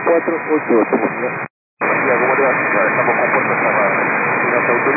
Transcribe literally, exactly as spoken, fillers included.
cuatro ocho ocho. Matías, ¿cómo le va? Estamos con puertas cerradas. Una